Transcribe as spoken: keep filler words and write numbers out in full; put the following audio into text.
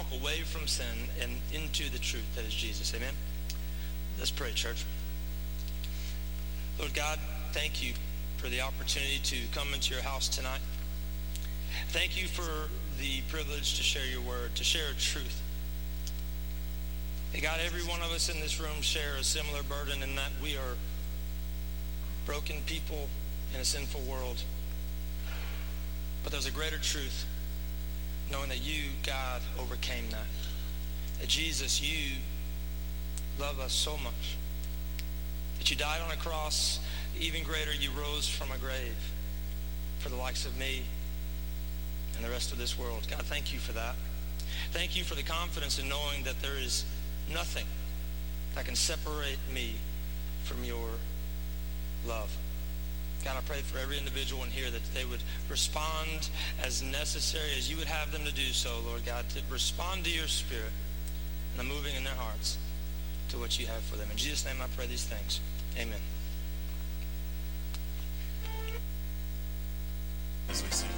away from sin and into the truth that is Jesus. Amen? Let's pray, church. Lord God, thank you for the opportunity to come into your house tonight. Thank you for the privilege to share your word, to share truth. Hey God, every one of us in this room share a similar burden in that we are broken people in a sinful world. But there's a greater truth, knowing that you, God, overcame that. That Jesus, you love us so much. That you died on a cross, even greater, you rose from a grave for the likes of me and the rest of this world. God, thank you for that. Thank you for the confidence in knowing that there is nothing that can separate me from your love. God, I pray for every individual in here that they would respond as necessary as you would have them to do so, Lord God, to respond to your Spirit and the moving in their hearts to what you have for them. In Jesus' name I pray these things. Amen. As we sing.